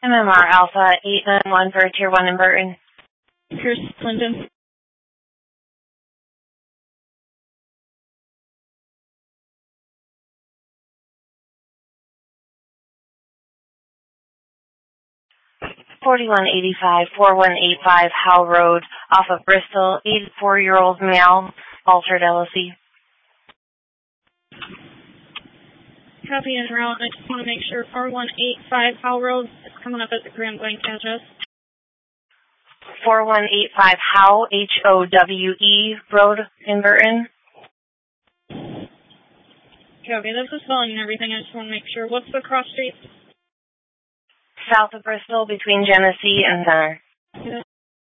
MMR Alpha 891 for Tier 1 in Burton. Here's Clinton. $41.85, 4185 Howe Road, off of Bristol, 84-year-old male, altered LLC. Copy and route. I just want to make sure 4185 Howe Road is coming up as a Grand Blanc address. 4185 Howe, Howe Road in Burton. Copy. This is spelling and everything. I just want to make sure. What's the cross street? South of Bristol, between Genesee and Center. Yeah.